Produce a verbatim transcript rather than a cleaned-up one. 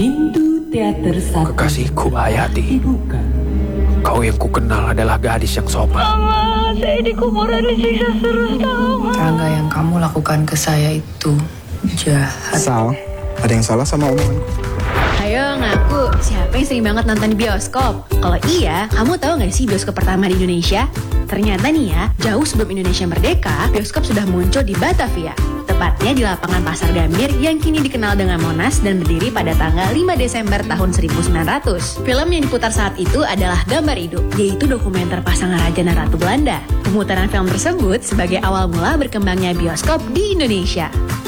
Pintu teater satu Kekasihku Hayati, dibuka. kau yang kukenal adalah gadis yang sopan. Mama, saya di kuburan disiksa terus, tolong. Rangga, yang kamu lakukan ke saya itu jahat. Sal, ada yang salah sama omonganku? Ayo ngaku, siapa yang sering banget nonton di bioskop? Kalau iya, kamu tahu nggak sih bioskop pertama di Indonesia? Ternyata nih ya, jauh sebelum Indonesia merdeka, bioskop sudah muncul di Batavia. Tepatnya di lapangan Pasar Gambir yang kini dikenal dengan Monas dan berdiri pada tanggal lima Desember tahun seribu sembilan ratus. Film yang diputar saat itu adalah Gambar Hidup, yaitu dokumenter pasangan Raja dan Ratu Belanda. Pemutaran film tersebut sebagai awal mula berkembangnya bioskop di Indonesia.